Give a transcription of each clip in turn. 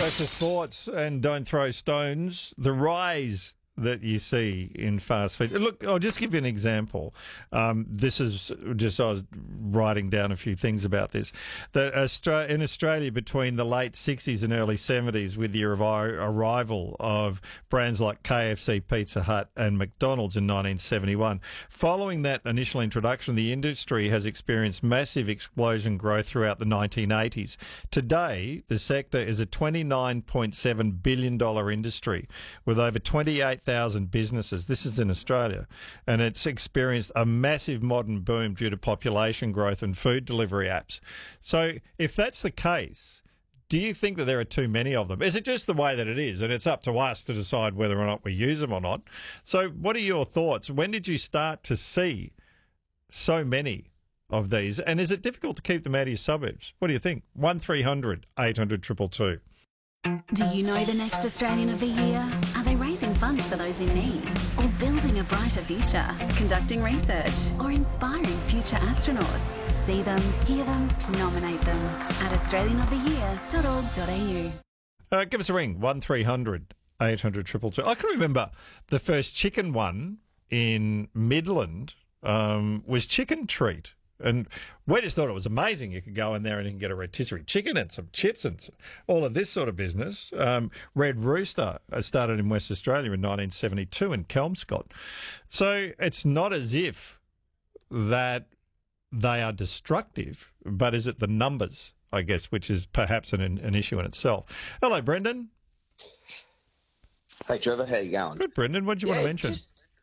Precious thoughts and don't throw stones. The rise that you see in fast food. Look, I'll just give you an example. This is just, I was writing down a few things about this. In Australia, between the late 60s and early 70s, with the arrival of brands like KFC, Pizza Hut and McDonald's in 1971, following that initial introduction, the industry has experienced massive explosion growth throughout the 1980s. Today, the sector is a $29.7 billion industry with over 28,000 businesses. This is in Australia, and it's experienced a massive modern boom due to population growth and food delivery apps. So if that's the case, do you think that there are too many of them? Is it just the way that it is, and it's up to us to decide whether or not we use them or not? So what are your thoughts? When did you start to see so many of these, and is it difficult to keep them out of your suburbs? What do you think? 1300 800 222. Do you know the next Australian of the Year? Are they raising funds for those in need? Or building a brighter future? Conducting research? Or inspiring future astronauts? See them, hear them, nominate them at australianoftheyear.org.au. Give us a ring, 1300 800 222. I can remember the first chicken one in Midland was Chicken Treat. And we just thought it was amazing. You could go in there and you can get a rotisserie chicken and some chips and all of this sort of business. Red Rooster started in West Australia in 1972 in Kelmscott. So it's not as if that they are destructive, but is it the numbers, I guess, which is perhaps an issue in itself. Hello, Brendan. Hey, Trevor. How you going? Good, Brendan. What do you want to mention?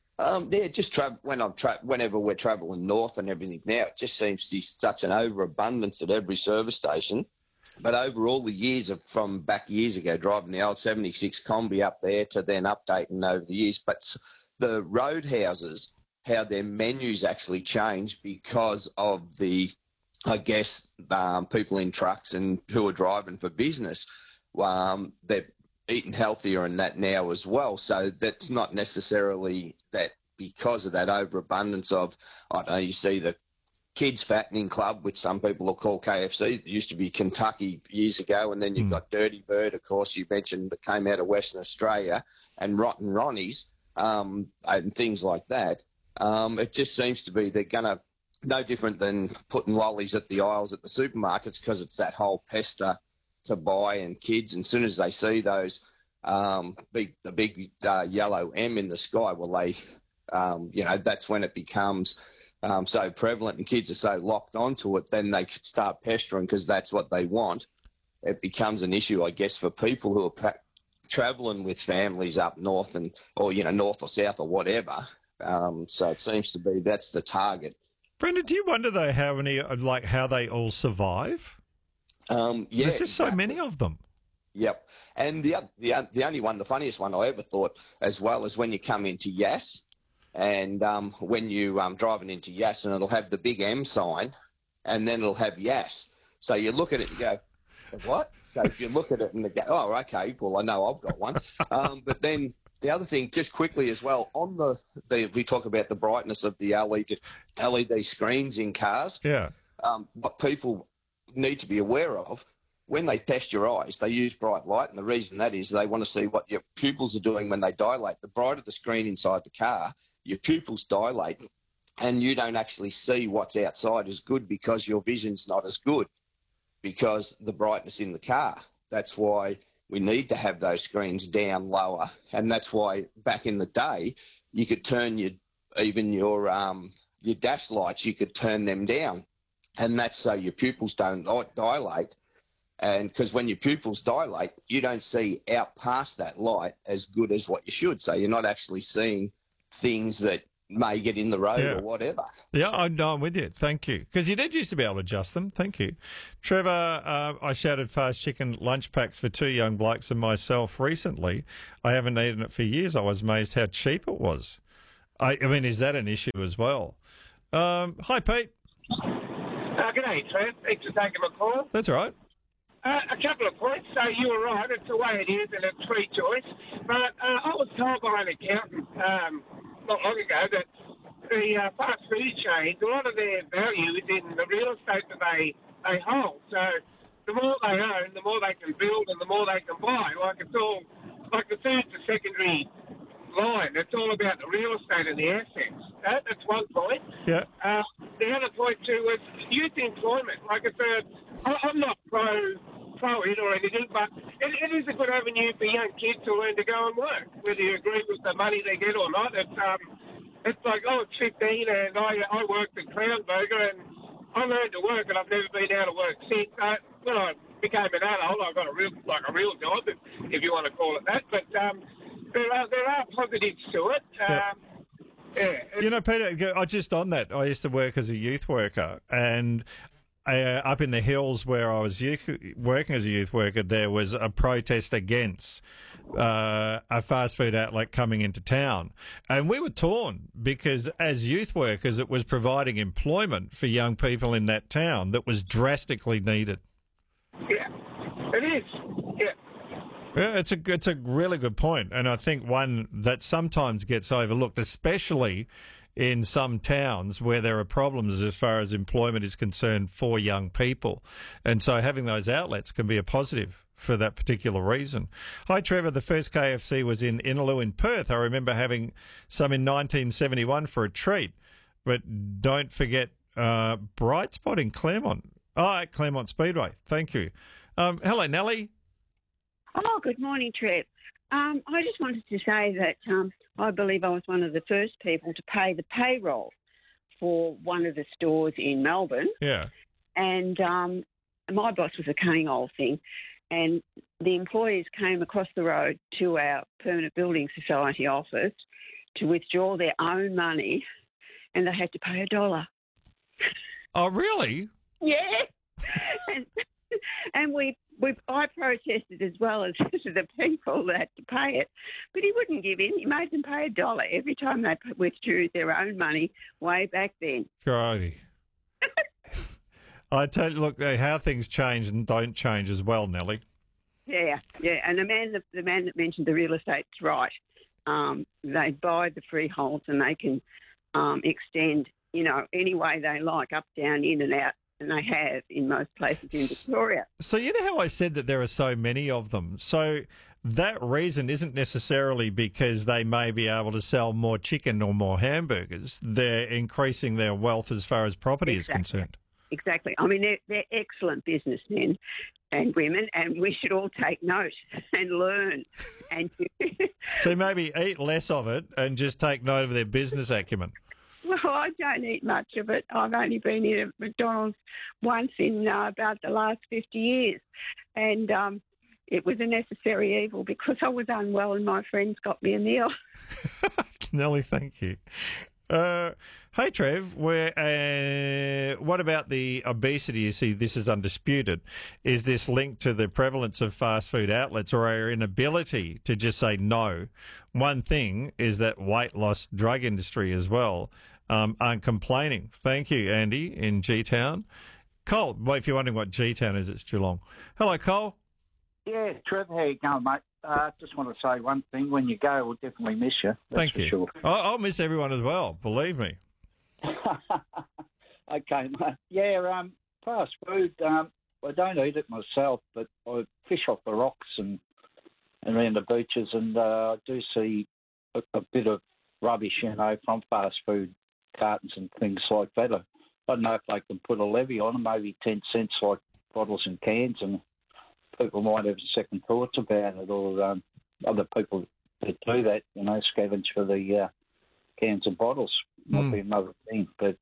Whenever we're travelling north and everything now, it just seems to be such an overabundance at every service station. But over all the years from back years ago, driving the old 76 Combi up there to then updating over the years, but the roadhouses, how their menus actually changed because of the, I guess, people in trucks and who are driving for business. They're eating healthier and that now as well. So that's not necessarily that because of that overabundance of, I don't know, you see the Kids Fattening Club, which some people will call KFC. It used to be Kentucky years ago, and then you've got Dirty Bird, of course, you mentioned, that came out of Western Australia, and Rotten Ronnie's, and things like that. It just seems to be they're going to, no different than putting lollies at the aisles at the supermarkets, because it's that whole pester to buy, and kids, and as soon as they see those the big yellow M in the sky, well, they, that's when it becomes so prevalent, and kids are so locked onto it, then they start pestering because that's what they want. It becomes an issue, I guess, for people who are travelling with families up north or north or south or whatever. So it seems to be that's the target. Brendan, do you wonder though how they all survive? Yeah, there's just so many of them. Yep. And the only one, the funniest one I ever thought as well, is when you come into Yass, and when you driving into Yass, and it'll have the big M sign, and then it'll have Yass. So you look at it and you go, what? So if you look at it and you go, oh, okay, well, I know I've got one. But then the other thing, just quickly as well, on we talk about the brightness of the LED screens in cars. Yeah. What people need to be aware of, when they test your eyes, they use bright light, and the reason that is they want to see what your pupils are doing when they dilate. The brighter the screen inside the car, your pupils dilate, and you don't actually see what's outside as good because your vision's not as good because the brightness in the car. That's why we need to have those screens down lower, and that's why back in the day you could turn your dash lights, you could turn them down, and that's so your pupils don't dilate. And because when your pupils dilate, you don't see out past that light as good as what you should. So you're not actually seeing things that may get in the road or whatever. Yeah, I'm with you. Thank you. Because you did used to be able to adjust them. Thank you. Trevor, I shouted fast chicken lunch packs for two young blokes and myself recently. I haven't eaten it for years. I was amazed how cheap it was. I mean, is that an issue as well? Hi, Pete. G'day, Trev. Thanks for taking my call. That's all right. A couple of points. So you were right. It's the way it is, and it's free choice. But I was told by an accountant not long ago that the fast food chains, a lot of their value is in the real estate that they hold. So the more they own, the more they can build and the more they can buy. Like it's all, like the third's a secondary line. It's all about the real estate and the assets. That's one point. Yeah. The other point too was youth employment. Like I'm not pro it or anything, but it is a good avenue for young kids to learn to go and work, whether you agree with the money they get or not. It's like, I was 15 and I worked at Crown Burger and I learned to work and I've never been out of work since. When I became an adult, I got a real job, if you want to call it that. But there are positives to it. Yeah. You know, Peter, just on that, I used to work as a youth worker, and up in the hills where I was working as a youth worker, there was a protest against a fast food outlet coming into town. And we were torn because as youth workers, it was providing employment for young people in that town that was drastically needed. Yeah, it is. Yeah. Yeah, it's a really good point, and I think one that sometimes gets overlooked, especially in some towns where there are problems as far as employment is concerned for young people. And so having those outlets can be a positive for that particular reason. Hi, Trevor. The first KFC was in Innaloo in Perth. I remember having some in 1971 for a treat. But don't forget Bright Spot in Claremont. Oh, at Claremont Speedway. Thank you. Hello, Nellie. Oh, good morning, Trev. I just wanted to say that I believe I was one of the first people to pay the payroll for one of the stores in Melbourne. Yeah. And my boss was a cunning old thing. And the employees came across the road to our Permanent Building Society office to withdraw their own money, and they had to pay $1. Oh, really? Yeah. and I protested as well as the people that had to pay it, but he wouldn't give in. He made them pay $1 every time they withdrew their own money way back then. Righty. I tell you, look, how things change and don't change as well, Nellie. Yeah. And the man that mentioned the real estate's right. They buy the freeholds and they can extend, any way they like, up, down, in and out. And they have in most places in Victoria. So you know how I said that there are so many of them? So that reason isn't necessarily because they may be able to sell more chicken or more hamburgers. They're increasing their wealth as far as property is concerned. Exactly. I mean, they're excellent businessmen and women, and we should all take note and learn. And So maybe eat less of it and just take note of their business acumen. Well, I don't eat much of it. I've only been in at McDonald's once in about the last 50 years. And it was a necessary evil because I was unwell and my friends got me a meal. Nellie, thank you. Hey, Trev, what about the obesity? You see, this is undisputed. Is this linked to the prevalence of fast food outlets or our inability to just say no? One thing is that weight loss drug industry as well aren't complaining. Thank you, Andy, in G-Town. Cole, well, if you're wondering what G-Town is, it's Geelong. Hello, Cole. Yeah, Trev, how you going, mate? Just want to say one thing. When you go, we'll definitely miss you. Thank you. Sure. I'll miss everyone as well, believe me. Okay, mate. Yeah, fast food, I don't eat it myself, but I fish off the rocks and around the beaches, and I do see a bit of rubbish, from fast food cartons and things like that. I don't know if they can put a levy on them, maybe 10 cents like bottles and cans, and people might have second thoughts about it, or other people that do that, scavenge for the cans and bottles. Might be another thing. But,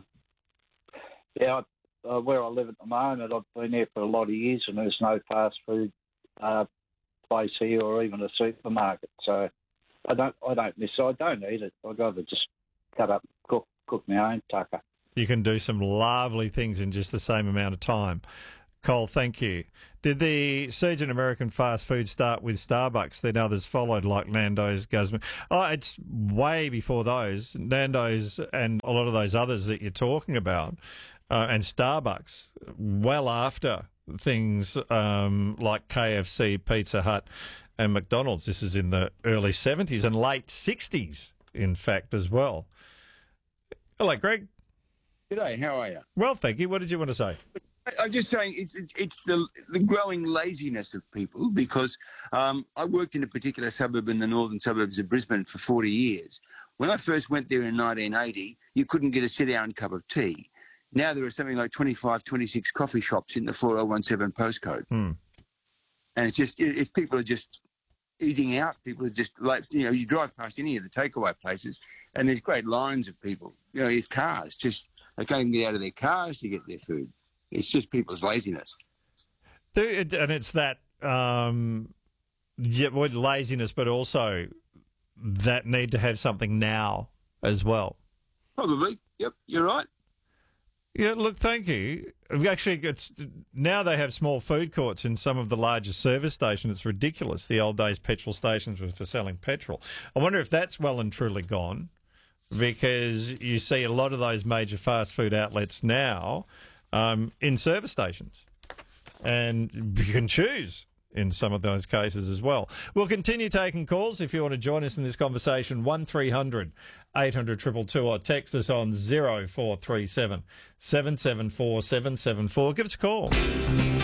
where I live at the moment, I've been there for a lot of years, and there's no fast food place here or even a supermarket. So I don't miss it. I don't eat it. I'd rather just cut up, cook my own tucker. You can do some lovely things in just the same amount of time. Cole, thank you. Did the surge in American fast food start with Starbucks? Then others followed, like Nando's, Guzman. Oh, it's way before those. Nando's and a lot of those others that you're talking about, and Starbucks, well after things like KFC, Pizza Hut and McDonald's. This is in the early 70s and late 60s, in fact, as well. Hello, Greg. G'day, how are you? Well, thank you. What did you want to say? I'm just saying it's the growing laziness of people because I worked in a particular suburb in the northern suburbs of Brisbane for 40 years. When I first went there in 1980, you couldn't get a sit-down cup of tea. Now there are something like 25, 26 coffee shops in the 4017 postcode. And it's just, if people are just eating out, people are just like, you drive past any of the takeaway places and there's great lines of people. It's cars, just they can't even get out of their cars to get their food. It's just people's laziness. And it's that laziness, but also that need to have something now as well. Probably. Yep, you're right. Yeah, look, thank you. Actually, now they have small food courts in some of the largest service stations. It's ridiculous. The old days petrol stations were for selling petrol. I wonder if that's well and truly gone, because you see a lot of those major fast food outlets now in service stations. And you can choose in some of those cases as well. We'll continue taking calls if you want to join us in this conversation. 1300 800 222 or text us on 0437 774 774. Give us a call.